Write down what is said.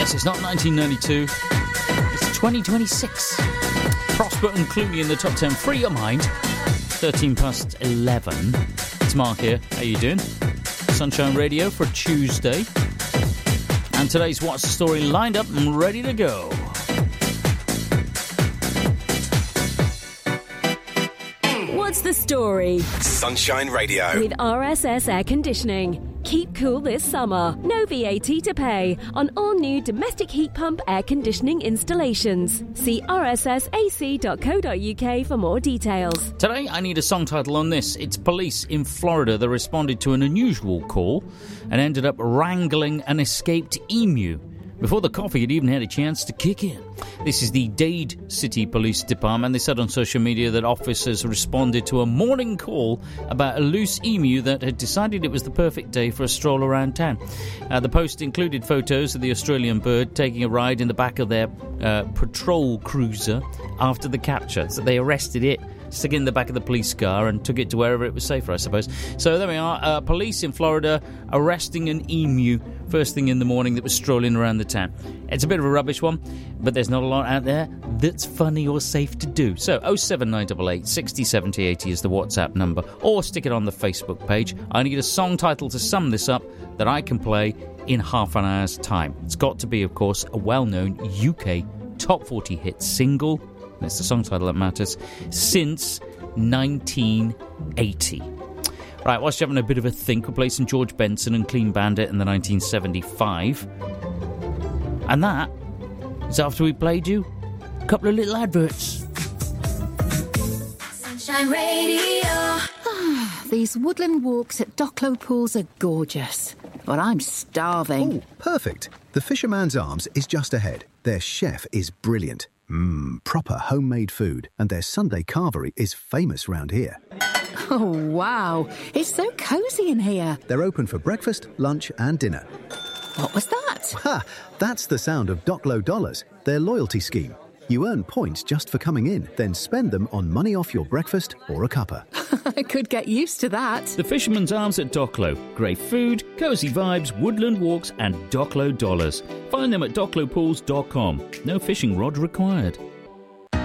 Yes, it's not 1992. It's 2026. Prosper and Clooney in the top 10. Free your mind. 13 past 11. It's Mark here. How you doing? Sunshine Radio for Tuesday. And today's What's the Story lined up and ready to go. What's the Story? Sunshine Radio. With RSS Air Conditioning. Keep cool this summer. No VAT to pay on all new domestic heat pump air conditioning installations. See rssac.co.uk for more details. Today I need a song title on this. It's police in Florida that responded to an unusual call and ended up wrangling an escaped emu before the coffee had even had a chance to kick in. This is the Dade City Police Department. They said on social media that officers responded to a morning call about a loose emu that had decided it was the perfect day for a stroll around town. The post included photos of the Australian bird taking a ride in the back of their patrol cruiser after the capture. So they arrested it, stuck it in the back of the police car and took it to wherever it was safer, I suppose. So there we are, police in Florida arresting an emu first thing in the morning that was strolling around the town. It's a bit of a rubbish one, but there's not a lot out there that's funny or safe to do. So 07988 60 70 80 is the WhatsApp number, or stick it on the Facebook page. I need a song title to sum this up that I can play in half an hour's time. It's got to be, of course, a well-known UK top 40 hit single. That's the song title that matters. Since 1980. Right, whilst you're having a bit of a think, we'll play some George Benson and Clean Bandit in the 1975. And that is after we played you a couple of little adverts. Sunshine Radio. These woodland walks at Docklow Pools are gorgeous, but I'm starving. Oh, perfect. The Fisherman's Arms is just ahead. Their chef is brilliant. Proper homemade food, and their Sunday carvery is famous round here. Oh, wow. It's so cosy in here. They're open for breakfast, lunch and dinner. What was that? Ha! That's the sound of Docklow Dollars, their loyalty scheme. You earn points just for coming in, then spend them on money off your breakfast or a cuppa. I could get used to that. The Fisherman's Arms at Docklow. Great food, cosy vibes, woodland walks and Docklow Dollars. Find them at docklowpools.com. No fishing rod required.